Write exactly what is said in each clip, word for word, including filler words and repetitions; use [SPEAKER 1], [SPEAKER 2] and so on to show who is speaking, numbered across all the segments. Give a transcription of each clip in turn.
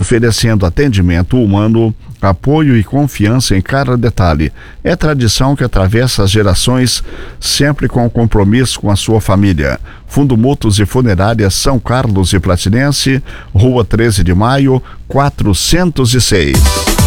[SPEAKER 1] oferecendo atendimento humano, apoio e confiança em cada detalhe. É tradição que atravessa as gerações, sempre com compromisso com a sua família. Fundo Mútuos e Funerárias São Carlos e Platinense, Rua treze de Maio, quatrocentos e seis.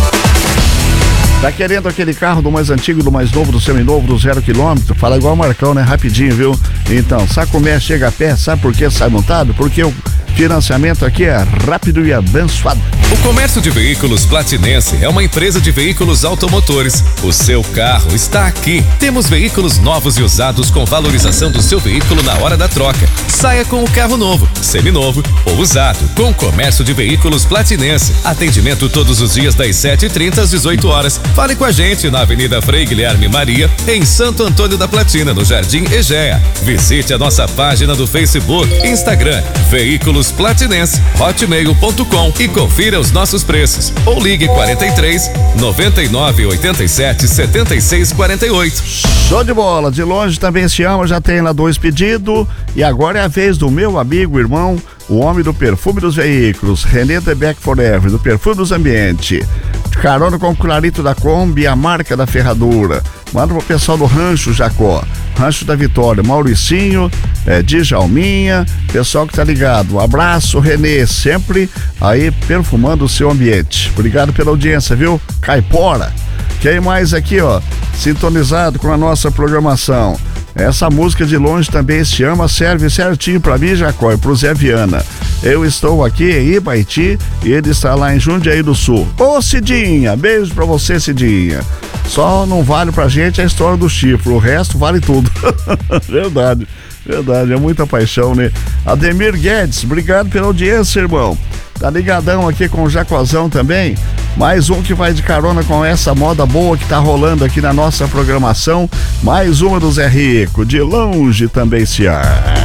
[SPEAKER 1] Tá querendo aquele carro do mais antigo, do mais novo, do seminovo, do zero quilômetro? Fala igual o Marcão, né? Rapidinho, viu? Então, Sacomé chega a pé, sabe por que sai montado? Porque o financiamento aqui é rápido e abençoado.
[SPEAKER 2] O Comércio de Veículos Platinense é uma empresa de veículos automotores. O seu carro está aqui. Temos veículos novos e usados com valorização do seu veículo na hora da troca. Saia com o carro novo, seminovo ou usado, com o Comércio de Veículos Platinense. Atendimento todos os dias das sete e trinta às dezoito horas. Fale com a gente na Avenida Frei Guilherme Maria, em Santo Antônio da Platina, no Jardim Egea. Visite a nossa página do Facebook, Instagram, Veículos Platinense, hotmail ponto com e confira os nossos preços. Ou ligue quarenta e três, noventa e nove, oitenta e sete, setenta e seis, quarenta e oito.
[SPEAKER 1] Show de bola, de longe também se ama, já tem lá dois pedidos. E agora é a vez do meu amigo, irmão, o homem do perfume dos veículos, René The Back Forever, do Perfume dos Ambientes. Carona com o Clarito da Kombi, a marca da ferradura. Manda pro pessoal do Rancho Jacó, Rancho da Vitória, Mauricinho, é, Djalminha, pessoal que tá ligado. Um abraço, Renê, sempre aí perfumando o seu ambiente. Obrigado pela audiência, viu? Caipora. Quem mais aqui, ó, sintonizado com a nossa programação? Essa música de longe também se ama, serve certinho pra mim, Jacó, e pro Zé Viana. Eu estou aqui em Ibaiti e ele está lá em Jundiaí do Sul. Ô Cidinha, beijo pra você, Cidinha. Só não vale pra gente a história do chifre, o resto vale tudo. Verdade, verdade, é muita paixão, né? Ademir Guedes, obrigado pela audiência, irmão. Tá ligadão aqui com o Jacozão também. Mais um que vai de carona com essa moda boa que tá rolando aqui na nossa programação. Mais uma do Zé Rico, de longe também se há.